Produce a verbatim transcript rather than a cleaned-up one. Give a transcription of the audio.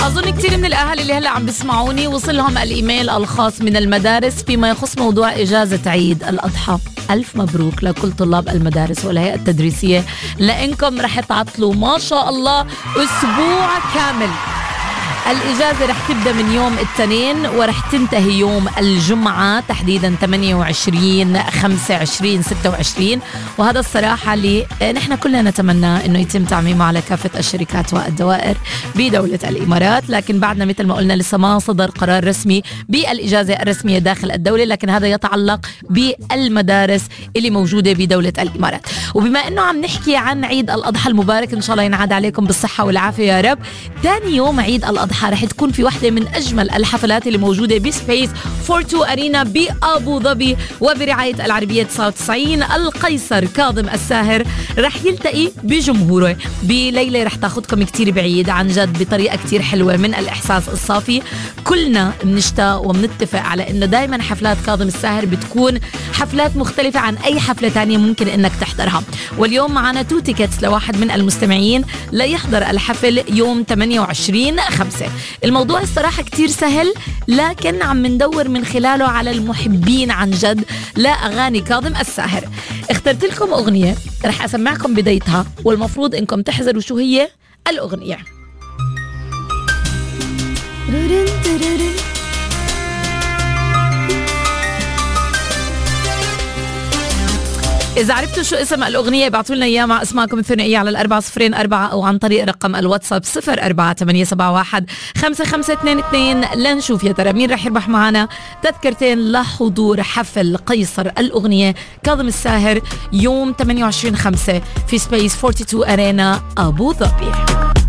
أظن كتير من الأهل اللي هلأ عم بيسمعوني وصلهم الإيميل الخاص من المدارس فيما يخص موضوع إجازة عيد الأضحى. ألف مبروك لكل طلاب المدارس والهيئة التدريسية، لأنكم رح تعطلوا ما شاء الله أسبوع كامل. الإجازة رح تبدأ من يوم الاثنين ورح تنتهي يوم الجمعة تحديدا ثمانية وعشرين خمسة وعشرين ستة وعشرين، وهذا الصراحة اللي نحن كلنا نتمنى أنه يتم تعميمه على كافة الشركات والدوائر بدولة الإمارات. لكن بعدنا مثل ما قلنا لسه ما صدر قرار رسمي بالإجازة الرسمية داخل الدولة، لكن هذا يتعلق بالمدارس اللي موجودة بدولة الإمارات. وبما أنه عم نحكي عن عيد الأضحى المبارك، إن شاء الله ينعاد عليكم بالصحة والعافية يا رب. ثاني يوم عيد الأضحى رح تكون في واحدة من أجمل الحفلات اللي موجودة بسبيس فورتي تو أرينا بأبو ظبي وبرعاية العربية تسعة وتسعين. القيصر كاظم الساهر رح يلتقي بجمهوره بليلة رح تاخدكم كتير بعيد عن جد بطريقة كتير حلوة من الإحساس الصافي. كلنا بنشتاق وبنتفق على إنه دايما حفلات كاظم الساهر بتكون حفلات مختلفة عن أي حفلة تانية ممكن إنك تحضرها. واليوم معنا تو تيكتس لواحد من المستمعين ليحضر الحفل يوم ثمانية وعشرين خمسة. الموضوع الصراحة كتير سهل، لكن عم ندور من خلاله على المحبين عن جد لأغاني كاظم الساهر. اخترت لكم أغنية رح أسمعكم بدايتها، والمفروض إنكم تحذروا شو هي الأغنية. إذا عرفتوا شو اسم الأغنية ابعتوا لنا إياه مع اسماءكم الثنائية على الأربعة صفرين أربعة أو عن طريق رقم الواتساب صفر أربعة ثمانية سبعة واحد خمسة خمسة اثنين اثنين. لنشوف يا ترى مين رح يربح معنا تذكرتين لحضور حفل قيصر الأغنية كاظم الساهر يوم ثمانية وعشرين خمسة في سبيس فورتي تو أرينا أبو ظبي.